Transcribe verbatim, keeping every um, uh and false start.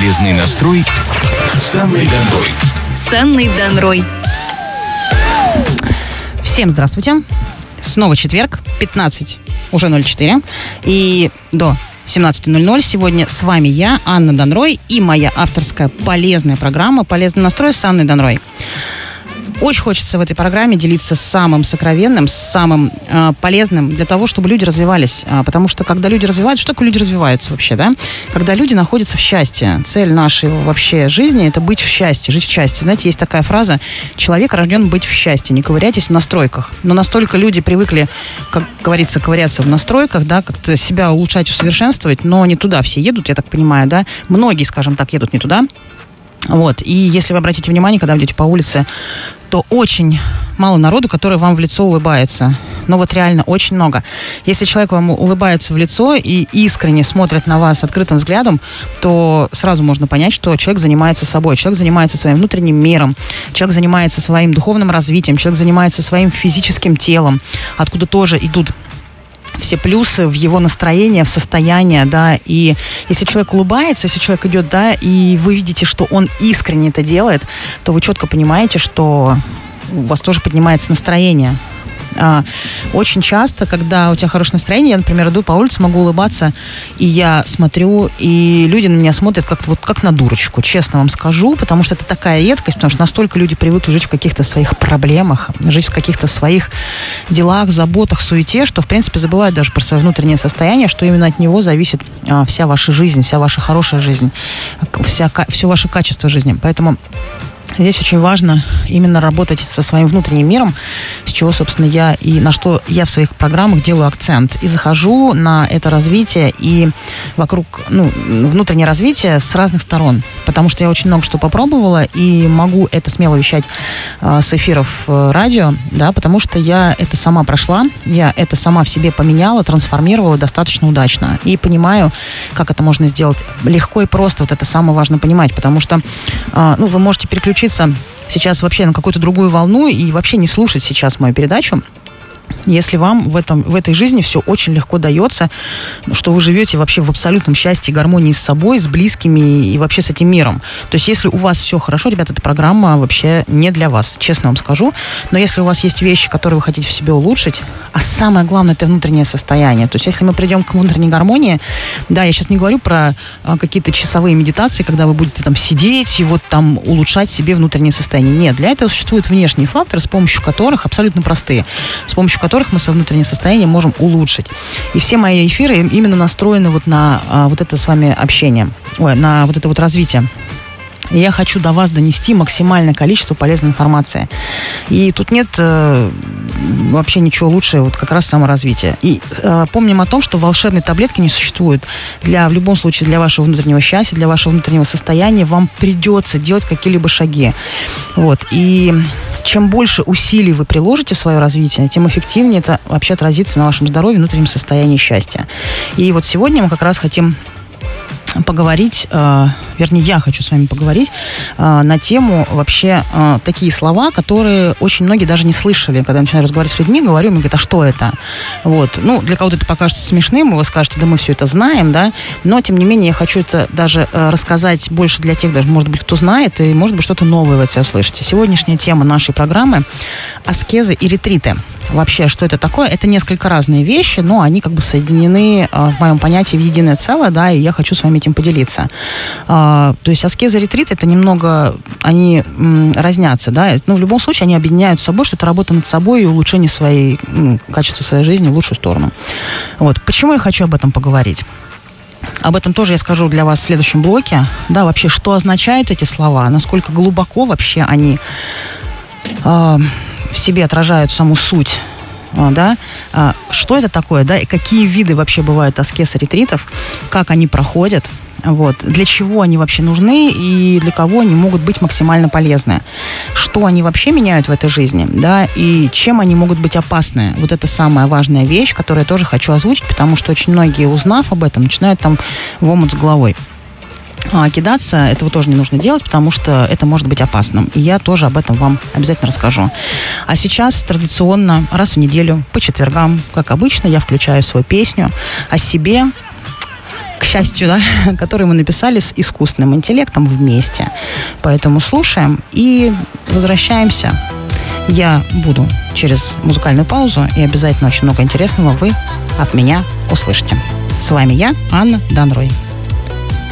Полезный настрой с Анной Донрой. С Анной Донрой. Всем здравствуйте. Снова четверг, пятнадцать, уже ноль четыре. И до семнадцать ноль ноль сегодня с вами я, Анна Донрой, и моя авторская полезная программа «Полезный настрой» с Анной Донрой. Очень хочется в этой программе делиться самым сокровенным, самым э, полезным для того, чтобы люди развивались. А, потому что когда люди развиваются, что такое люди развиваются вообще, да? Когда люди находятся в счастье. Цель нашей вообще жизни – это быть в счастье, жить в счастье. Знаете, есть такая фраза: человек рожден быть в счастье, не ковыряйтесь в настройках. Но настолько люди привыкли, как говорится, ковыряться в настройках, да, как-то себя улучшать, усовершенствовать, но не туда все едут, я так понимаю, да? Многие, скажем так, едут не туда. Вот. И если вы обратите внимание, когда вы идете по улице, то очень мало народу, который вам в лицо улыбается. Но вот реально очень много. Если человек вам улыбается в лицо и искренне смотрит на вас открытым взглядом, то сразу можно понять, что человек занимается собой, человек занимается своим внутренним миром, человек занимается своим духовным развитием, человек занимается своим физическим телом, откуда тоже идут все плюсы в его настроение, в состояние, да, и если человек улыбается, если человек идет, да, и вы видите, что он искренне это делает, то вы четко понимаете, что у вас тоже поднимается настроение. А, очень часто, когда у тебя хорошее настроение, я, например, иду по улице, могу улыбаться, и я смотрю, и люди на меня смотрят как, вот, как на дурочку, честно вам скажу, потому что это такая редкость, потому что настолько люди привыкли жить в каких-то своих проблемах, жить в каких-то своих делах, заботах, суете, что, в принципе, забывают даже про свое внутреннее состояние, что именно от него зависит а, вся ваша жизнь, вся ваша хорошая жизнь, вся, все ваше качество жизни. Поэтому здесь очень важно именно работать со своим внутренним миром, с чего, собственно, я и на что я в своих программах делаю акцент. И захожу на это развитие и вокруг, ну, внутреннее развитие с разных сторон. Потому что я очень много что попробовала и могу это смело вещать э, с эфиров э, радио, да, потому что я это сама прошла, я это сама в себе поменяла, трансформировала достаточно удачно. И понимаю, как это можно сделать легко и просто. Вот это самое важно понимать, потому что э, ну, вы можете переключиться сейчас вообще на какую-то другую волну и вообще не слушать сейчас мою передачу, если вам в, этом, в этой жизни все очень легко дается, что вы живете вообще в абсолютном счастье и гармонии с собой, с близкими и вообще с этим миром. То есть если у вас все хорошо, ребята, эта программа вообще не для вас, честно вам скажу. Но если у вас есть вещи, которые вы хотите в себе улучшить, а самое главное, это внутреннее состояние. То есть если мы придем к внутренней гармонии, да, я сейчас не говорю про а, какие-то часовые медитации, когда вы будете там сидеть и вот там улучшать себе внутреннее состояние. Нет, для этого существуют внешние факторы, с помощью которых, абсолютно простые, с помощью которых мы свое внутреннее состояние можем улучшить. И все мои эфиры именно настроены вот на а, вот это с вами общение, ой, на вот это вот развитие. И я хочу до вас донести максимальное количество полезной информации. И тут нет э, вообще ничего лучше, вот как раз саморазвития. И э, помним о том, что волшебной таблетки не существует. Для, в любом случае, для вашего внутреннего счастья, для вашего внутреннего состояния вам придется делать какие-либо шаги. Вот. И чем больше усилий вы приложите в свое развитие, тем эффективнее это вообще отразится на вашем здоровье, внутреннем состоянии счастья. И вот сегодня мы как раз хотим поговорить, э, вернее, я хочу с вами поговорить э, на тему вообще э, такие слова, которые очень многие даже не слышали. Когда я начинаю разговаривать с людьми, говорю, им говорят, а что это? Вот. Ну, для кого-то это покажется смешным, и вы скажете, да мы все это знаем, да, но, тем не менее, я хочу это даже э, рассказать больше для тех, даже, может быть, кто знает, и, может быть, что-то новое вы от себя услышите. Сегодняшняя тема нашей программы – аскезы и ретриты. Вообще, что это такое? Это несколько разные вещи, но они как бы соединены э, в моем понятии в единое целое, да, и я хочу с вами этим поделиться. Э, то есть аскеза и ретрит, это немного, они м, разнятся, да, но в любом случае они объединяют с собой, что это работа над собой и улучшение своей, м, качества своей жизни в лучшую сторону. Вот. Почему я хочу об этом поговорить? Об этом тоже я скажу для вас в следующем блоке, да, вообще, что означают эти слова, насколько глубоко вообще они э, в себе отражают саму суть, да, что это такое, да, и какие виды вообще бывают аскез и ретритов, как они проходят, вот, для чего они вообще нужны и для кого они могут быть максимально полезны, что они вообще меняют в этой жизни, да, и чем они могут быть опасны. Вот это самая важная вещь, которую я тоже хочу озвучить, потому что очень многие, узнав об этом, начинают там в омут с головой. А кидаться, этого тоже не нужно делать, потому что это может быть опасным. И я тоже об этом вам обязательно расскажу. А сейчас традиционно раз в неделю по четвергам, как обычно, я включаю свою песню о себе, к счастью, да, который мы написали с искусственным интеллектом вместе. Поэтому слушаем и возвращаемся. Я буду через музыкальную паузу, и обязательно очень много интересного вы от меня услышите. С вами я, Анна Данрой.